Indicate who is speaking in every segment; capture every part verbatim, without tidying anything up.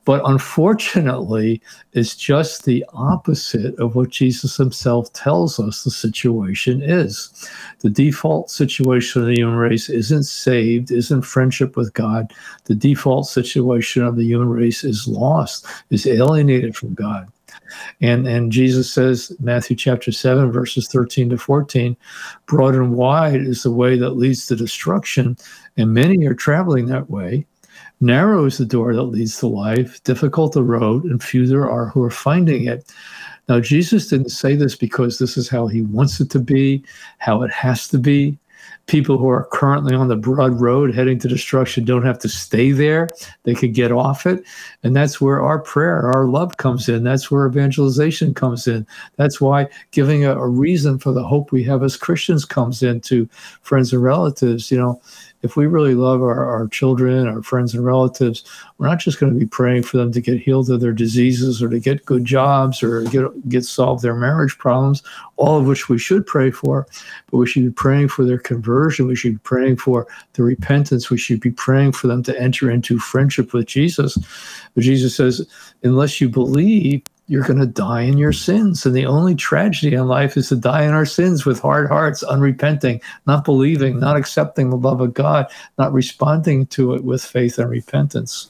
Speaker 1: But unfortunately, it's just the opposite of what Jesus himself tells us the situation is. The default situation of the human race isn't saved, isn't friendship with God. The default situation of the human race is lost, is alienated from God. And, and Jesus says, Matthew chapter seven, verses thirteen to fourteen, broad and wide is the way that leads to destruction, and many are traveling that way. Narrow is the door that leads to life, difficult the road, and few there are who are finding it. Now, Jesus didn't say this because this is how he wants it to be, how it has to be. People who are currently on the broad road heading to destruction don't have to stay there. They could get off it. And that's where our prayer, our love comes in. That's where evangelization comes in. That's why giving a, a reason for the hope we have as Christians comes in to friends and relatives. You know, if we really love our, our children, our friends and relatives, we're not just going to be praying for them to get healed of their diseases or to get good jobs or get, get solved their marriage problems, all of which we should pray for, but we should be praying for their conversion. We should be praying for the repentance. We should be praying for them to enter into friendship with Jesus. But Jesus says, unless you believe, you're going to die in your sins. And the only tragedy in life is to die in our sins with hard hearts, unrepenting, not believing, not accepting the love of God, not responding to it with faith and repentance.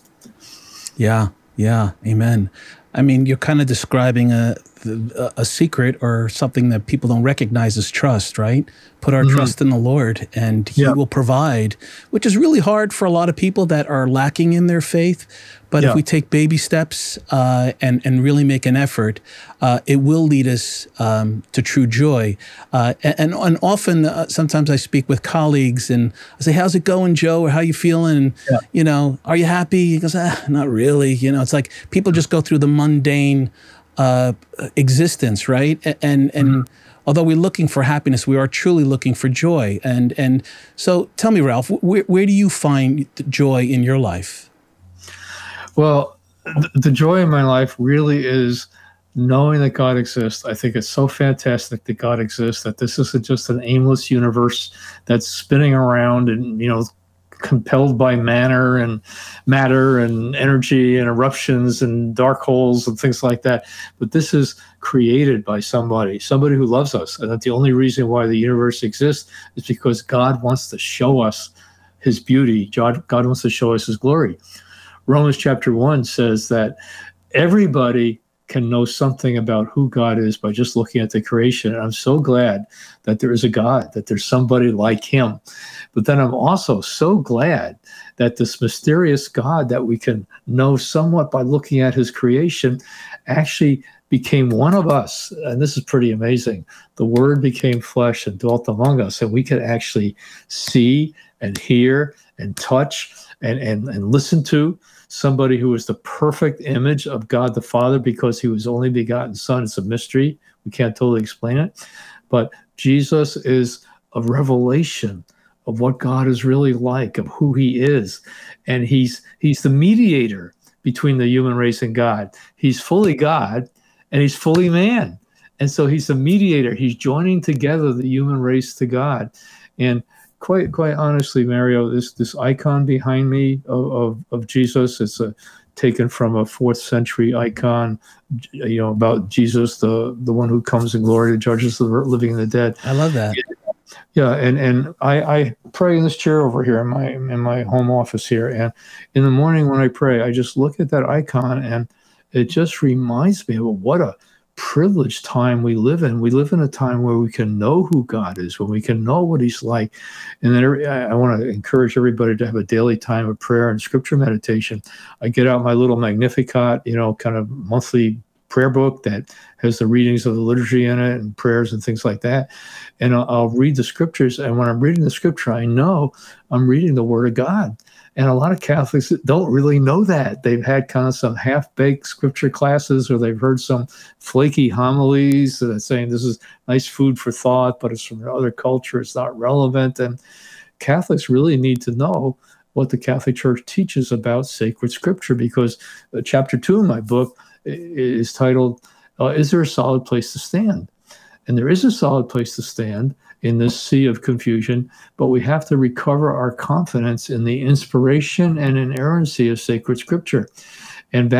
Speaker 2: Yeah, yeah, amen. I mean, you're kind of describing a, a secret or something that people don't recognize as trust, right? Put our mm-hmm. trust in the Lord and he yeah. will provide, which is really hard for a lot of people that are lacking in their faith. But yeah. if we take baby steps uh, and, and really make an effort, uh, it will lead us um, to true joy. Uh, and, and often, uh, sometimes I speak with colleagues and I say, how's it going, Joe? Or how you feeling? And, yeah. you know, are you happy? He goes, ah, not really. You know, it's like people just go through the mundane uh, existence, right? And, and, mm-hmm. although we're looking for happiness, we are truly looking for joy. And, and so tell me, Ralph, where, where do you find joy in your life?
Speaker 1: Well, the joy in my life really is knowing that God exists. I think it's so fantastic that God exists, that this isn't just an aimless universe that's spinning around and, you know, compelled by matter and matter and energy and eruptions and dark holes and things like that. But this is created by somebody, somebody who loves us. And that the only reason why the universe exists is because God wants to show us his beauty. God, God wants to show us his glory. Romans chapter one says that everybody can know something about who God is by just looking at the creation. And I'm so glad that there is a God, that there's somebody like him. But then I'm also so glad that this mysterious God that we can know somewhat by looking at his creation actually became one of us. And this is pretty amazing. The Word became flesh and dwelt among us, and we could actually see and hear and touch and, and, and listen to somebody who is the perfect image of God the Father because he was only begotten Son. It's a mystery. We can't totally explain it. But Jesus is a revelation of what God is really like, of who he is. And he's he's the mediator between the human race and God. He's fully God and he's fully man. And so he's the mediator. He's joining together the human race to God. And Quite, quite honestly, Mario, this this icon behind me of of, of Jesus, it's a, taken from a fourth century icon, you know, about Jesus, the the one who comes in glory to judge the living and the dead.
Speaker 2: I love that.
Speaker 1: Yeah, and and I, I pray in this chair over here in my in my home office here, and in the morning when I pray, I just look at that icon, and it just reminds me of what a privileged time we live in. We live in a time where we can know who God is, when we can know what he's like. And then I, I want to encourage everybody to have a daily time of prayer and scripture meditation. I get out my little Magnificat, you know, kind of monthly prayer book that has the readings of the liturgy in it and prayers and things like that. And I'll, I'll read the scriptures. And when I'm reading the scripture, I know I'm reading the Word of God. And a lot of Catholics don't really know that. They've had kind of some half-baked scripture classes, or they've heard some flaky homilies that are saying this is nice food for thought, but it's from another culture. It's not relevant. And Catholics really need to know what the Catholic Church teaches about sacred scripture, because uh, chapter two in my book is titled, uh, Is There a Solid Place to Stand? And there is a solid place to stand in this sea of confusion, but we have to recover our confidence in the inspiration and inerrancy of sacred scripture. And